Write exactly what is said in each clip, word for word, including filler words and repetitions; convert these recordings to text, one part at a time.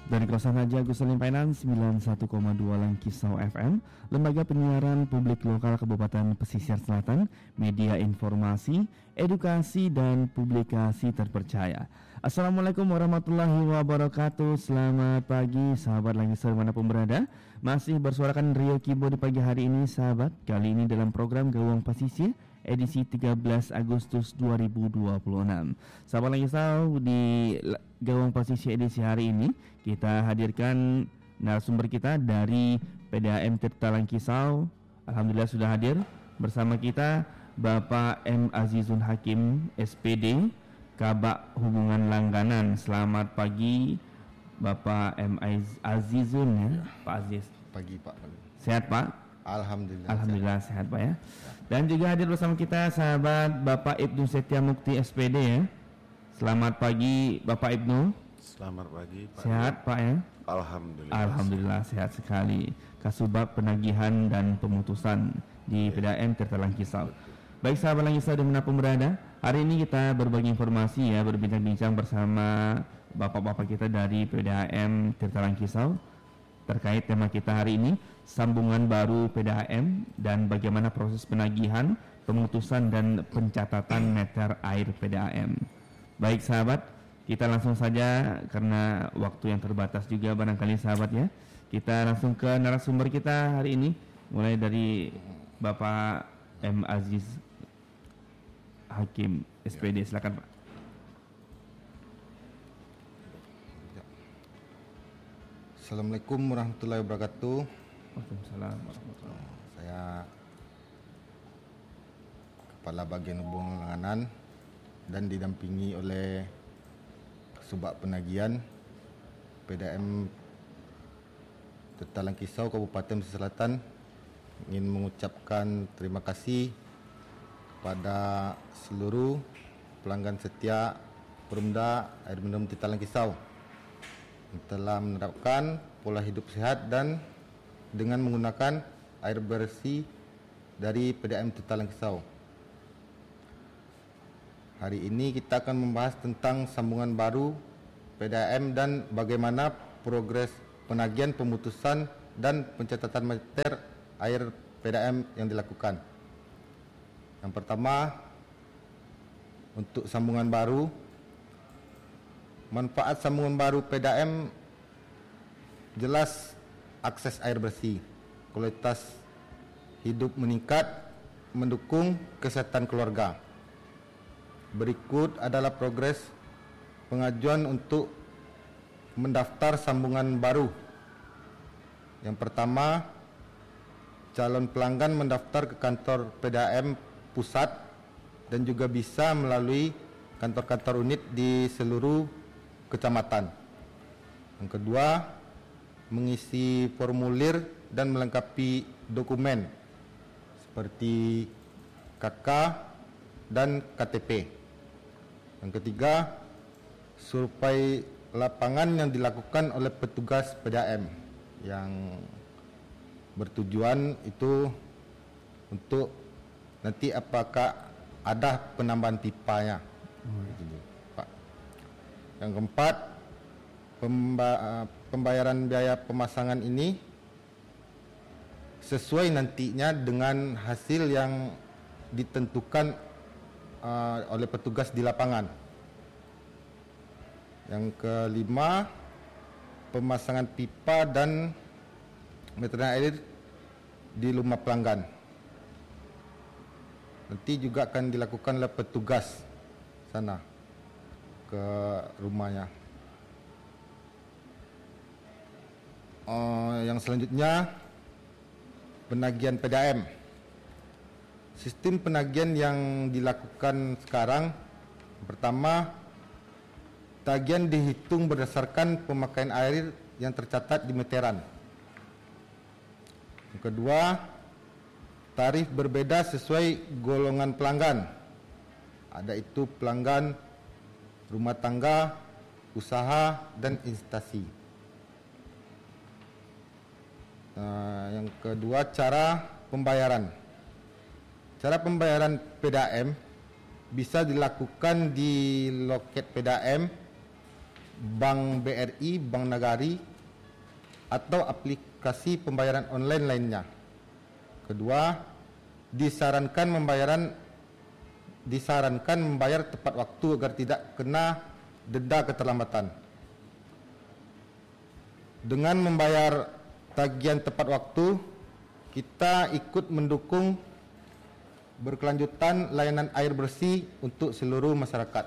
Dari kawasan Haji Agus Salim Painan sembilan puluh satu koma dua Langkisau F M, Lembaga Penyiaran Publik Lokal Kabupaten Pesisir Selatan, media informasi, edukasi dan publikasi terpercaya. Assalamualaikum warahmatullahi wabarakatuh. Selamat pagi sahabat Langkisau dimanapun berada. Masih bersuarakan Rio Kibo di pagi hari ini sahabat. Kali ini dalam program Gawang Pesisir edisi tiga belas Agustus dua ribu dua puluh enam. Sahabat Langkisau, di Gawang Pesisir edisi hari ini kita hadirkan narasumber kita dari P D A M Tirta Langkisau. Alhamdulillah sudah hadir bersama kita Bapak M. Azizun Hakim S P D, Kabak Hubungan Langganan. Selamat pagi Bapak M. Azizun ya, Pak Aziz. Pagi Pak. Sehat Pak? Alhamdulillah. Alhamdulillah sehat, sehat Pak ya. Dan juga hadir bersama kita sahabat Bapak Ibnu Setia Mukti S P D ya. Selamat pagi Bapak Ibnu. Selamat pagi Pak. Sehat Pak ya? Alhamdulillah. Alhamdulillah sehat sekali. Kasubag Penagihan dan Pemutusan di P D A M Tirta Langkisau. Baik sahabat Langkisau dimanapun berada, hari ini kita berbagi informasi ya, berbincang-bincang bersama bapak-bapak kita dari P D A M Tirta Langkisau terkait tema kita hari ini, sambungan baru P D A M dan bagaimana proses penagihan, pemutusan dan pencatatan meter air P D A M. Baik sahabat, kita langsung saja karena waktu yang terbatas juga barangkali sahabat ya. Kita langsung ke narasumber kita hari ini, mulai dari Bapak M. Aziz Hakim S P D. Silakan Pak. Assalamualaikum warahmatullahi wabarakatuh. Waalaikumsalam warahmatullahi wabarakatuh. Saya Kepala Bagian Hubungan Langganan dan didampingi oleh Subak Penagihan P D A M Tirta Langkisau Kabupaten Pesisir Selatan ingin mengucapkan terima kasih kepada seluruh pelanggan setia Perumda Air Minum Tirta Langkisau yang telah menerapkan pola hidup sehat dan dengan menggunakan air bersih dari P D A M Tirta Langkisau. Hari ini kita akan membahas tentang sambungan baru P D A M dan bagaimana progres penagihan, pemutusan dan pencatatan meter air P D A M yang dilakukan. Yang pertama, untuk sambungan baru, manfaat sambungan baru P D A M jelas akses air bersih, kualitas hidup meningkat, mendukung kesehatan keluarga. Berikut adalah progres pengajuan untuk mendaftar sambungan baru. Yang pertama, calon pelanggan mendaftar ke kantor P D A M pusat dan juga bisa melalui kantor-kantor unit di seluruh kecamatan. Yang kedua, mengisi formulir dan melengkapi dokumen seperti K K dan K T P. Yang ketiga, survei lapangan yang dilakukan oleh petugas P D A M yang bertujuan itu untuk nanti apakah ada penambahan pipanya. Hmm. Pak. Yang keempat, pemba- pembayaran biaya pemasangan ini sesuai nantinya dengan hasil yang ditentukan uh, oleh petugas di lapangan. Yang kelima, pemasangan pipa dan meteran air di rumah pelanggan. Nanti juga akan dilakukan oleh petugas sana ke rumahnya. Uh, yang selanjutnya, penagihan P D A M. Sistem penagihan yang dilakukan sekarang, pertama, tagihan dihitung berdasarkan pemakaian air yang tercatat di meteran. Yang kedua, tarif berbeda sesuai golongan pelanggan. Ada itu pelanggan rumah tangga, usaha, dan instansi. Nah, yang kedua, cara pembayaran. Cara pembayaran P D A M bisa dilakukan di loket P D A M Bank B R I, Bank Nagari, atau aplikasi pembayaran online lainnya. Kedua, disarankan membayaran disarankan membayar tepat waktu agar tidak kena denda keterlambatan. Dengan membayar tagihan tepat waktu, kita ikut mendukung berkelanjutan layanan air bersih untuk seluruh masyarakat.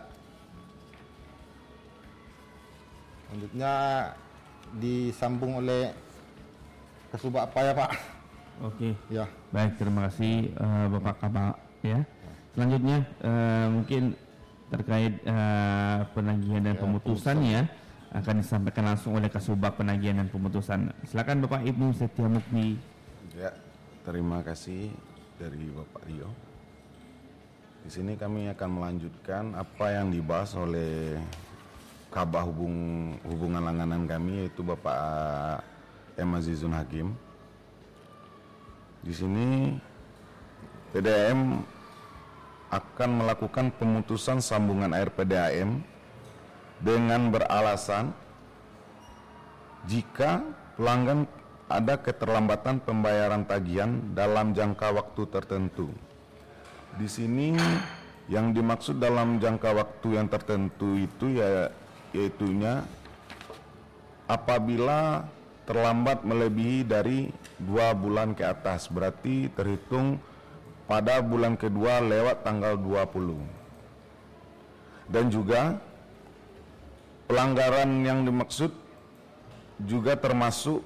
Selanjutnya disambung oleh Kasubag apa ya Pak? Oke. Ya. Baik, terima kasih uh, Bapak Kabak ya. Selanjutnya uh, mungkin terkait uh, penagihan dan ya, pemutusannya akan disampaikan langsung oleh Kasubag Penagihan dan Pemutusan. Silakan Bapak Ibnu Setia Mukni. Ya, terima kasih dari Bapak Rio. Di sini kami akan melanjutkan apa yang dibahas oleh Kabah hubung, hubungan langganan kami, yaitu Bapak M. Azizun Hakim. Di sini P D A M akan melakukan pemutusan sambungan air P D A M dengan beralasan jika pelanggan ada keterlambatan pembayaran tagihan dalam jangka waktu tertentu. Di sini yang dimaksud dalam jangka waktu yang tertentu itu ya yaitunya apabila terlambat melebihi dari dua bulan ke atas, berarti terhitung pada bulan kedua lewat tanggal dua puluh. Dan juga pelanggaran yang dimaksud juga termasuk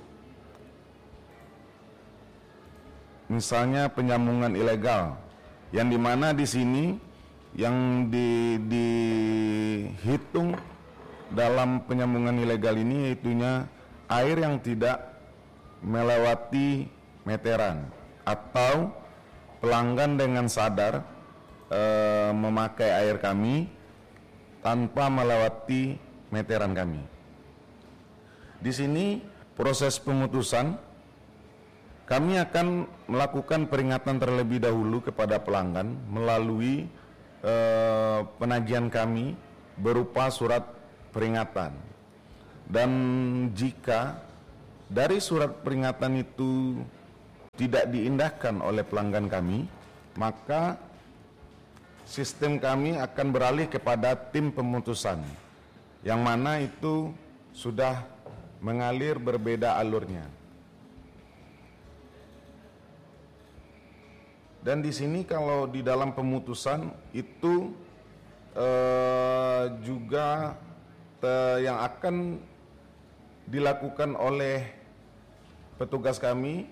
misalnya penyambungan ilegal, yang dimana di sini yang di, dihitung dalam penyambungan ilegal ini yaitunya air yang tidak melewati meteran atau pelanggan dengan sadar e, memakai air kami tanpa melewati meteran kami. Di sini proses pemutusan kami akan melakukan peringatan terlebih dahulu kepada pelanggan melalui e, penagihan kami berupa surat peringatan. Dan jika dari surat peringatan itu tidak diindahkan oleh pelanggan kami, maka sistem kami akan beralih kepada tim pemutusan, yang mana itu sudah mengalir berbeda alurnya. Dan di sini kalau di dalam pemutusan itu eh, juga te, yang akan dilakukan oleh petugas kami,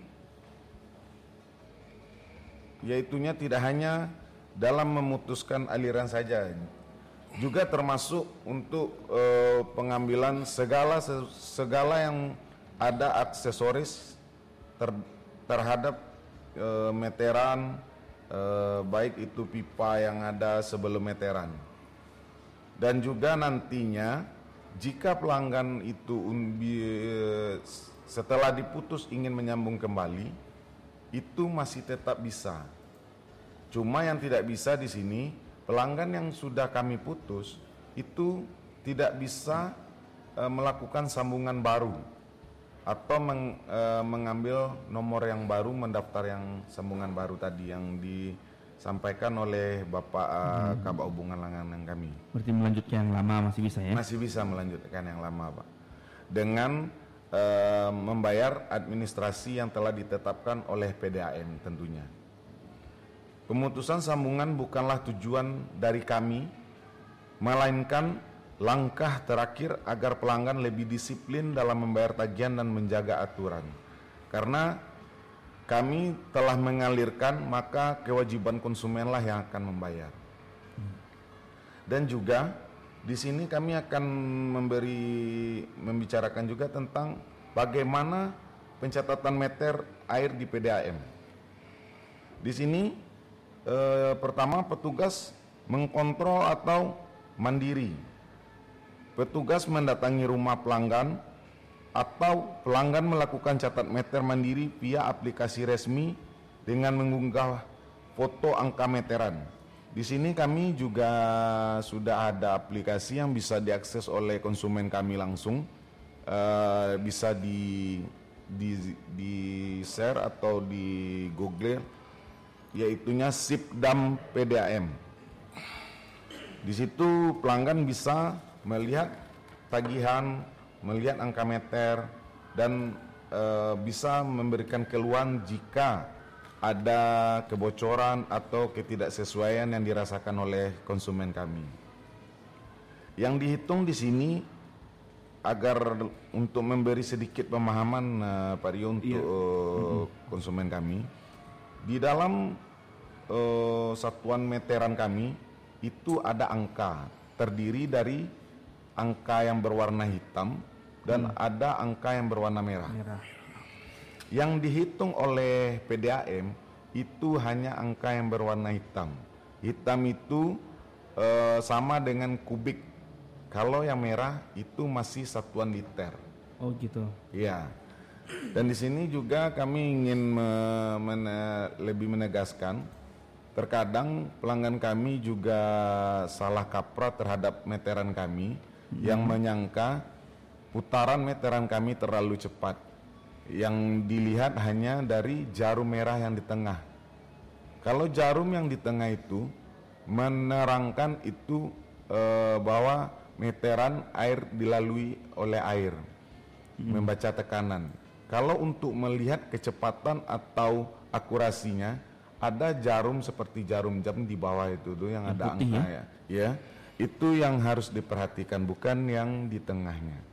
yaitunya tidak hanya dalam memutuskan aliran saja, juga termasuk untuk eh, pengambilan segala segala yang ada aksesoris ter, terhadap eh, meteran, eh, baik itu pipa yang ada sebelum meteran. Dan juga nantinya jika pelanggan itu setelah diputus ingin menyambung kembali, itu masih tetap bisa. Cuma yang tidak bisa di sini, pelanggan yang sudah kami putus itu tidak bisa e, melakukan sambungan baru atau meng, e, mengambil nomor yang baru, mendaftar yang sambungan baru tadi yang disampaikan oleh Bapak hmm. Kabak Hubungan Langganan kami. Berarti melanjutkan yang lama masih bisa ya? Masih bisa melanjutkan yang lama, Pak. Dengan Uh, membayar administrasi yang telah ditetapkan oleh P D A M tentunya. Pemutusan sambungan bukanlah tujuan dari kami, melainkan langkah terakhir agar pelanggan lebih disiplin dalam membayar tagihan dan menjaga aturan. Karena kami telah mengalirkan, maka kewajiban konsumenlah yang akan membayar. Dan juga di sini kami akan memberi membicarakan juga tentang bagaimana pencatatan meter air di P D A M. Di sini eh, pertama petugas mengkontrol atau mandiri. Petugas mendatangi rumah pelanggan atau pelanggan melakukan catat meter mandiri via aplikasi resmi dengan mengunggah foto angka meteran. Di sini kami juga sudah ada aplikasi yang bisa diakses oleh konsumen kami langsung, uh, bisa di di di share atau di Google, yaitunya Sipdam P D A M. Di situ pelanggan bisa melihat tagihan, melihat angka meter, dan uh, bisa memberikan keluhan jika ada kebocoran atau ketidaksesuaian yang dirasakan oleh konsumen kami. Yang dihitung di sini agar untuk memberi sedikit pemahaman uh, Pak Rio untuk yeah. uh, mm-hmm. konsumen kami, di dalam uh, satuan meteran kami itu ada angka, terdiri dari angka yang berwarna hitam dan mm. ada angka yang berwarna merah. merah. Yang dihitung oleh P D A M itu hanya angka yang berwarna hitam. Hitam itu e, sama dengan kubik. Kalau yang merah itu masih satuan liter. Oh gitu. Iya. Dan di sini juga kami ingin me, mene, lebih menegaskan, terkadang pelanggan kami juga salah kaprah terhadap meteran kami hmm. yang menyangka putaran meteran kami terlalu cepat. Yang dilihat hanya dari jarum merah yang di tengah. Kalau jarum yang di tengah itu menerangkan itu e, bahwa meteran air dilalui oleh air, hmm. membaca tekanan. Kalau untuk melihat kecepatan atau akurasinya, ada jarum seperti jarum jam di bawah itu tuh yang, yang ada putih, angka ya? ya, ya, itu yang harus diperhatikan, bukan yang di tengahnya.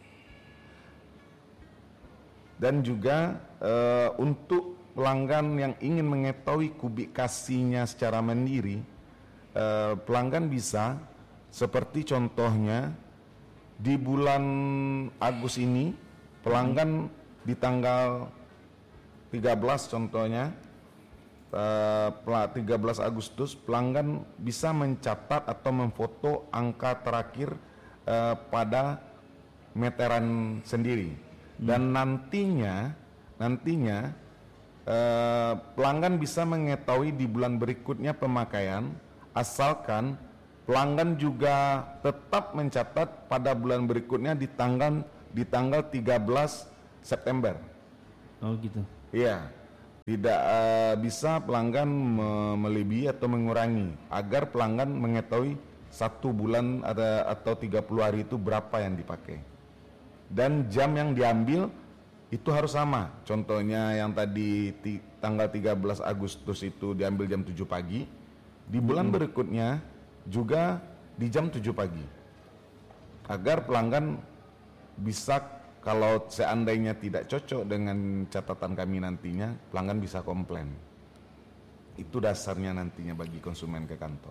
Dan juga e, untuk pelanggan yang ingin mengetahui kubikasinya secara mandiri, e, pelanggan bisa seperti contohnya di bulan Agustus ini, pelanggan hmm. di tanggal tiga belas contohnya, e, tiga belas Agustus, pelanggan bisa mencatat atau memfoto angka terakhir e, pada meteran sendiri. Dan nantinya, nantinya eh, pelanggan bisa mengetahui di bulan berikutnya pemakaian, asalkan pelanggan juga tetap mencatat pada bulan berikutnya di tanggal di tanggal tiga belas September. Oh gitu. Iya, tidak eh, bisa pelanggan me- melebihi atau mengurangi, agar pelanggan mengetahui satu bulan ada atau tiga puluh hari itu berapa yang dipakai. Dan jam yang diambil itu harus sama. Contohnya yang tadi ti, tanggal tiga belas Agustus itu diambil jam tujuh pagi, di bulan hmm. berikutnya juga di jam tujuh pagi. Agar pelanggan bisa, kalau seandainya tidak cocok dengan catatan kami nantinya, pelanggan bisa komplain. Itu dasarnya nantinya bagi konsumen ke kantor.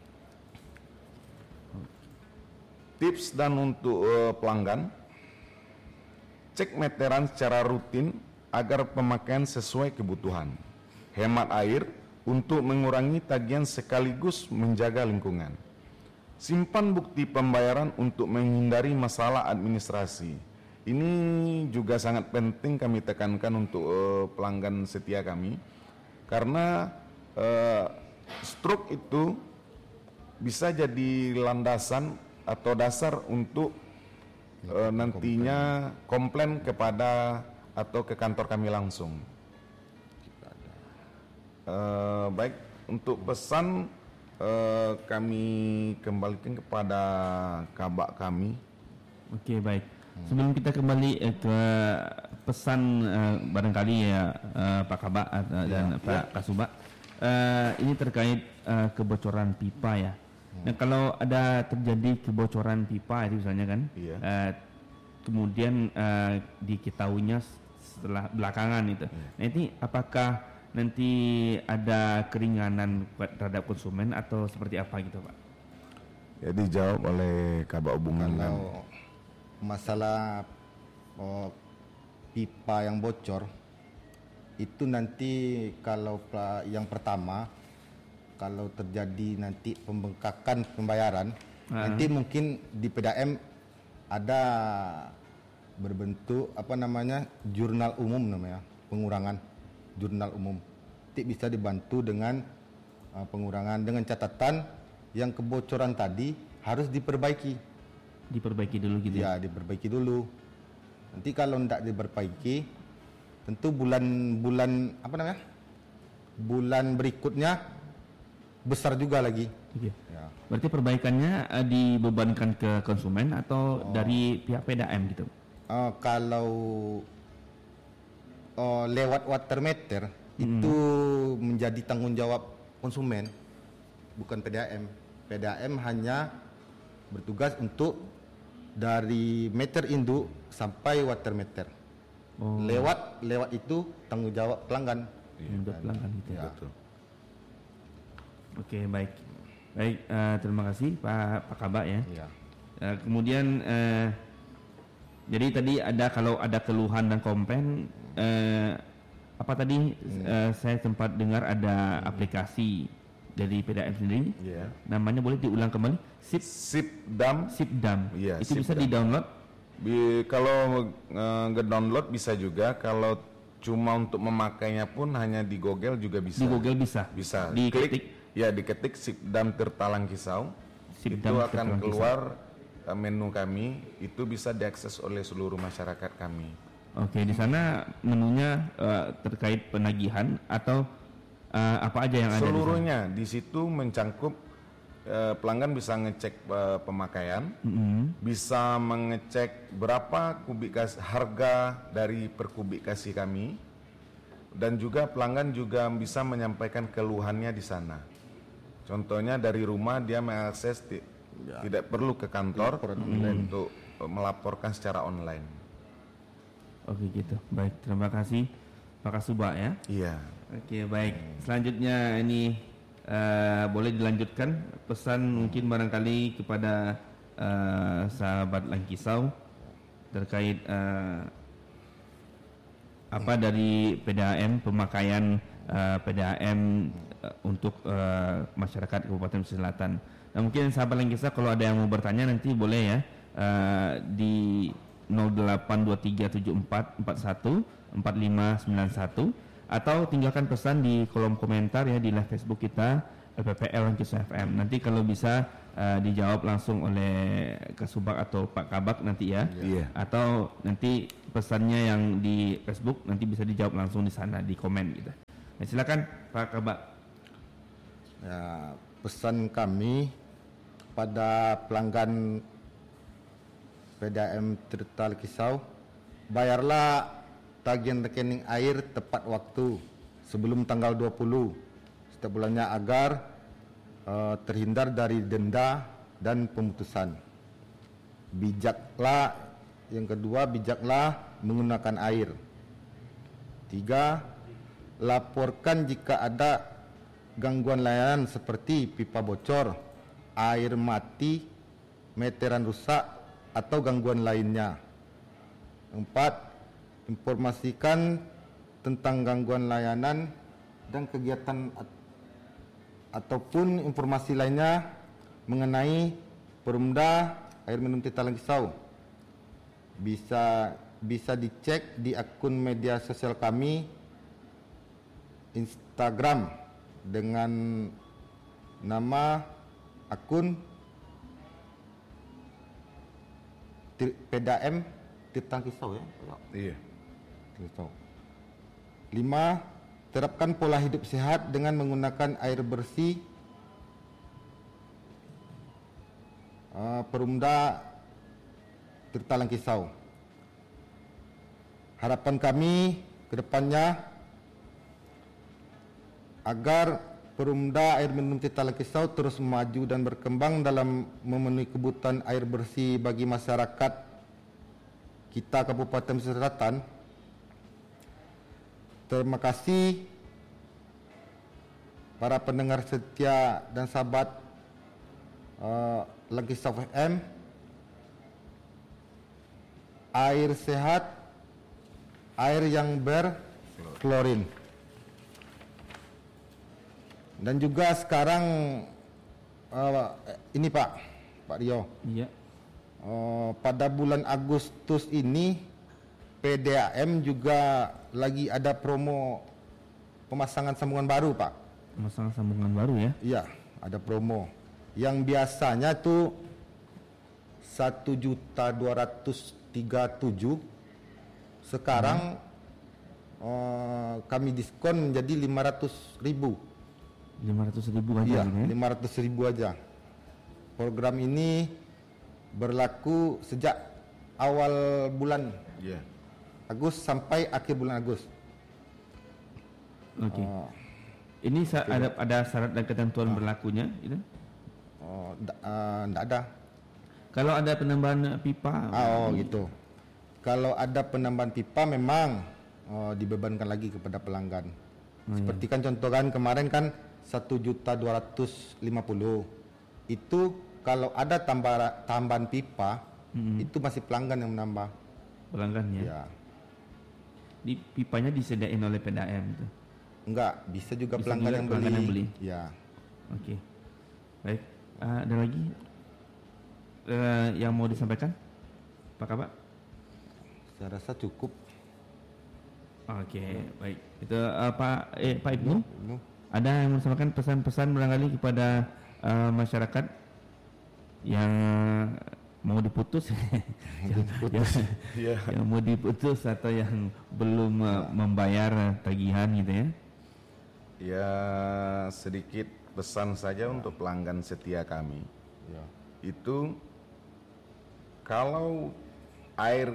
Tips dan untuk uh, pelanggan, cek meteran secara rutin agar pemakaian sesuai kebutuhan. Hemat air untuk mengurangi tagihan sekaligus menjaga lingkungan. Simpan bukti pembayaran untuk menghindari masalah administrasi. Ini juga sangat penting kami tekankan untuk uh, pelanggan setia kami. Karena uh, stroke itu bisa jadi landasan atau dasar untuk Uh, nantinya komplain kepada atau ke kantor kami langsung. Uh, baik, untuk pesan uh, kami kembalikan kepada kabak kami. Oke, baik. Sebelum kita kembali eh, ke pesan uh, barangkali ya uh, Pak Kabak uh, ya, dan ya. Pak Kasubag, uh, ini terkait uh, kebocoran pipa ya. Nah, kalau ada terjadi kebocoran pipa itu misalnya kan, iya. uh, kemudian uh, diketahuinya setelah belakangan itu. Iya. Nah, ini apakah nanti ada keringanan terhadap konsumen atau seperti apa gitu, Pak? Ya, dijawab oleh Kabak Hubungan. Kalau masalah oh, pipa yang bocor itu nanti kalau yang pertama, kalau terjadi nanti pembengkakan pembayaran, uh-huh. nanti mungkin di P D A M ada berbentuk apa namanya jurnal umum namanya, pengurangan jurnal umum. Nanti bisa dibantu dengan uh, pengurangan dengan catatan yang kebocoran tadi harus diperbaiki. Diperbaiki dulu gitu ya? Ya, diperbaiki dulu. Nanti kalau tidak diperbaiki, tentu bulan-bulan apa namanya? Bulan berikutnya besar juga lagi. Oke. Ya. Berarti perbaikannya uh, dibebankan ke konsumen atau oh. dari pihak P D A M gitu? Uh, kalau uh, lewat water meter hmm. itu menjadi tanggung jawab konsumen, bukan P D A M. P D A M hanya bertugas untuk dari meter induk sampai water meter. Oh. Lewat lewat itu tanggung jawab pelanggan. Tanggung jawab pelanggan gitu. Ya. Betul. Oke, baik. Baik, uh, terima kasih Pak Pak Kabak ya. Ya. Uh, kemudian uh, jadi tadi ada kalau ada keluhan dan komplain uh, apa tadi hmm. uh, saya sempat dengar ada hmm. aplikasi dari P D A M sendiri. Yeah. Namanya boleh diulang kembali? Sip Sipdam. Sipdam. Yeah, itu Sipdam. Bisa di-download? Bi- kalau uh, nge-download bisa juga, kalau cuma untuk memakainya pun hanya di Google juga bisa. Di Google bisa. Bisa. Diketik. Ya, diketik Sipdam Tirtalang Kisau. Sipdam itu akan Tirtalang keluar Kisau. Menu kami, itu bisa diakses oleh seluruh masyarakat kami. Oke, di sana menunya uh, terkait penagihan atau uh, apa aja yang ada? Seluruhnya di situ mencangkup uh, pelanggan bisa ngecek uh, pemakaian, mm-hmm. bisa mengecek berapa kubikasi harga dari per kubikasi kami, dan juga pelanggan juga bisa menyampaikan keluhannya di sana. Contohnya dari rumah dia mengakses ti- ya. tidak perlu ke kantor mm-hmm. untuk melaporkan secara online. Oke gitu, baik, terima kasih Pak Kasubag ya. Iya. Oke baik, selanjutnya ini uh, boleh dilanjutkan pesan mungkin barangkali kepada uh, sahabat Langkisau terkait uh, apa dari P D A M, pemakaian uh, P D A M uh, untuk uh, masyarakat Kabupaten Pesisir Selatan. Nah mungkin sahabat Langkisau kalau ada yang mau bertanya nanti boleh ya uh, di nol delapan dua tiga tujuh empat empat satu empat lima sembilan satu atau tinggalkan pesan di kolom komentar ya di live Facebook kita L P P L Langkisau F M. Nanti kalau bisa uh, dijawab langsung oleh Kasubag atau Pak Kabak nanti ya. Yeah. Atau nanti pesannya yang di Facebook nanti bisa dijawab langsung di sana di komen gitu. Nah, silakan Pak Kabak. Ya, pesan kami kepada pelanggan P D A M Tirtalang Kisau, bayarlah tagihan rekening air tepat waktu sebelum tanggal dua puluh setiap bulannya agar uh, terhindar dari denda dan pemutusan. Bijaklah, yang kedua bijaklah menggunakan air. Tiga, laporkan jika ada gangguan layanan seperti pipa bocor, air mati, meteran rusak atau gangguan lainnya. Empat, informasikan tentang gangguan layanan dan kegiatan at- ataupun informasi lainnya mengenai Perumda Air Minum Tirtalang Kisau. Bisa bisa dicek di akun media sosial kami Instagram dengan nama akun P D A M Tirtalang Kisau ya. Iya. Kisau. Lima, terapkan pola hidup sehat dengan menggunakan air bersih uh, Perumda Tirtalang Kisau. Harapan kami ke depannya agar Perumda Air Minum Tirtalang Kisau terus maju dan berkembang dalam memenuhi kebutuhan air bersih bagi masyarakat kita Kabupaten Pesisir Selatan. Terima kasih para pendengar setia dan sahabat uh, Langkisau F M. Air sehat, air yang berklorin. Dan juga sekarang uh, ini Pak, Pak Rio. Iya. Uh, pada bulan Agustus ini P D A M juga lagi ada promo pemasangan sambungan baru Pak. Masang sambungan baru ya? Iya, ada promo. Yang biasanya tuh satu juta dua ratus tiga puluh tujuh, sekarang hmm. uh, kami diskon menjadi lima ratus ribu. lima ratus ribu aja. Iya, ya? lima ratus ribu aja. Program ini berlaku sejak awal bulan yeah. Agustus sampai akhir bulan Agustus. Oke. Okay. Uh, ini sa- okay. ada ada syarat dan ketentuan uh. berlakunya, itu? Oh, tidak uh, ada. Kalau ada penambahan pipa? Oh, gitu. Kalau ada penambahan pipa memang oh, dibebankan lagi kepada pelanggan. Oh, seperti iya. kan contoh kan kemarin kan satu juta dua ratus lima puluh. Itu kalau ada tambah tambahan pipa, mm-hmm. itu masih pelanggan yang menambah. Pelanggannya? Ya. Di pipanya disediain oleh P D A M itu? Enggak, bisa juga bisa pelanggan, juga yang, pelanggan beli. yang beli. Ya. Oke. Okay. Baik. Uh, ada lagi uh, yang mau disampaikan, Pak Kabak? Saya rasa cukup. Oke, okay, baik. Itu uh, Pak eh Pak Ibnu? Ibnu. Ada yang mau disampaikan pesan-pesan barangkali kepada uh, masyarakat yang mau diputus, yang, diputus. yang, yang mau diputus atau yang belum uh, membayar tagihan gitu ya? Ya, sedikit pesan saja untuk pelanggan setia kami. Ya. Itu kalau air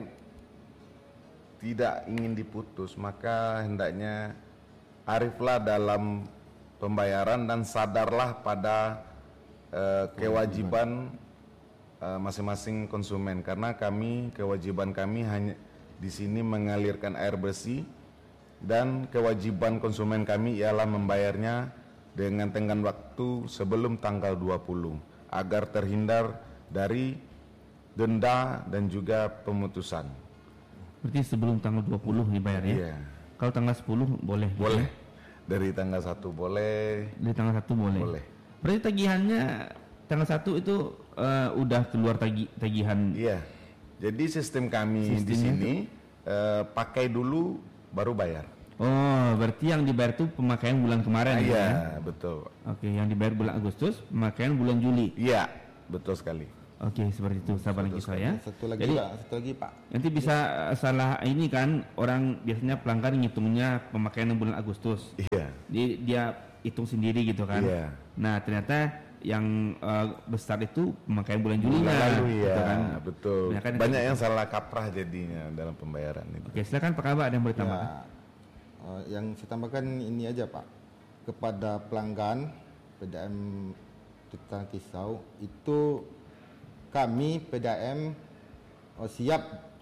tidak ingin diputus, maka hendaknya ariflah dalam pembayaran dan sadarlah pada uh, kewajiban uh, masing-masing konsumen, karena kami kewajiban kami hanya di sini mengalirkan air bersih dan kewajiban konsumen kami ialah membayarnya dengan tenggang waktu sebelum tanggal dua puluh agar terhindar dari denda dan juga pemutusan. Berarti sebelum tanggal dua puluh dibayar ya? Iya. Kalau tanggal sepuluh boleh? Boleh. Dari tanggal satu boleh. Dari tanggal satu boleh? Boleh. Berarti tagihannya tanggal satu itu uh, udah keluar tagi, tagihan? Iya. Jadi sistem kami Sistemnya di sini uh, pakai dulu baru bayar. Oh, berarti yang dibayar itu pemakaian bulan kemarin? Iya, ya? betul. Oke, yang dibayar bulan Agustus, pemakaian bulan Juli? Iya, betul sekali. Oke, seperti itu sahabat lagi saya. Satu lagi, Jadi, Pak. Satu lagi, Pak. Nanti bisa ya. Salah ini kan, orang biasanya pelanggan ngitungnya pemakaian bulan Agustus. Iya. Dia, dia hitung sendiri gitu kan. Iya. Nah, ternyata yang uh, besar itu pemakaian bulan Juli bulan lalu ya, gitu kan? betul. Banyak, Banyak yang salah kaprah jadinya dalam pembayaran itu. Oke, silakan Pak Kabak, ada yang boleh tambahkan? Ya. Uh, yang saya tambahkan ini aja Pak, kepada pelanggan P D A M Tetangga Kisau itu kami P D A M uh, siap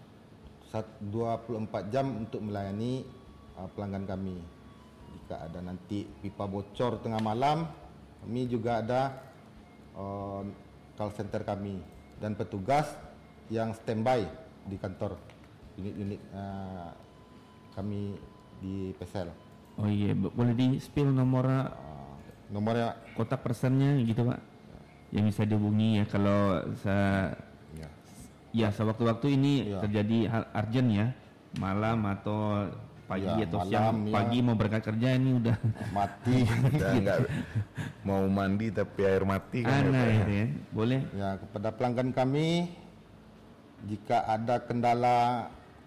dua puluh empat jam untuk melayani uh, pelanggan kami. Jika ada nanti pipa bocor tengah malam, kami juga ada uh, call center kami dan petugas yang standby di kantor unit-unit uh, kami di P S L. Oh iya, boleh di spill nomor uh, nomornya, kontak personnya gitu Pak, ya. Yang bisa dihubungi ya kalau saya ya, ya sewaktu-waktu ini ya. Terjadi hal urgent ya, malam atau pagi ya, atau malam, siang ya. Pagi mau berangkat kerja ini udah mati, udah enggak mau mandi tapi air mati kan. Nah, ya, ya. Boleh ya, kepada pelanggan kami jika ada kendala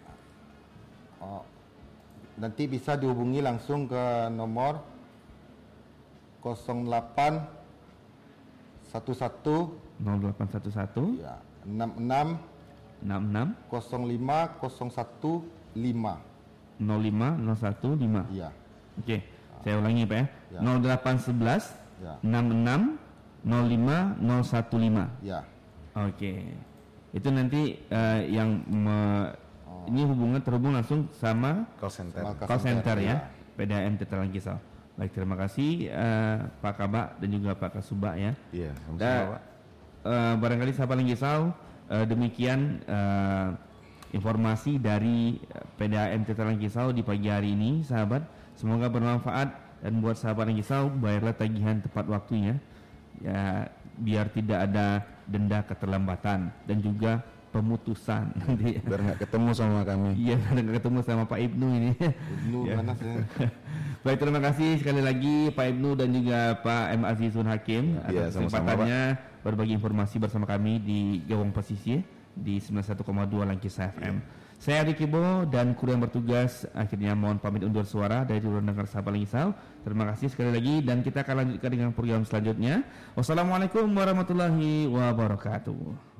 oh, nanti bisa dihubungi langsung ke nomor nol delapan satu satu nol delapan satu satu ya, enam enam enam enam nol lima nol satu lima nol lima nol satu lima. Iya. Oke, saya ulangi Pak ya. Ya. nol delapan satu satu ya. enam enam nol lima nol satu lima. Ya. Oke. Itu nanti uh, yang me, oh. ini hubungan terhubung langsung sama call center, sama call center, center ya, ya. P D A M Tetangga Kisau. Baik, terima kasih uh, Pak Kabak dan juga Pak Kasubag ya. Iya, sama-sama Pak. Uh, barangkali sahabat Kisau, uh, demikian uh, informasi dari P D A M Tetangga Kisau di pagi hari ini, sahabat. Semoga bermanfaat dan buat sahabat Kisau, bayarlah tagihan tepat waktunya. Ya, biar tidak ada denda keterlambatan dan juga pemutusan nanti. Biar nggak ketemu sama kami. Iya, biar nggak ketemu sama Pak Ibnu ini. Ibnu ya. mana sih? Baik, terima kasih sekali lagi Pak Ibnu dan juga Pak M. Azizun Hakim ya, atas kesempatannya berbagi informasi bersama kami di Gawang Pesisir di sembilan puluh satu koma dua Langkisa F M. Ya. Saya Ricky Bo dan kru yang bertugas akhirnya mohon pamit undur suara dari Ruang Dengar Sabah Langisau. Terima kasih sekali lagi dan kita akan lanjutkan dengan program selanjutnya. Wassalamualaikum warahmatullahi wabarakatuh.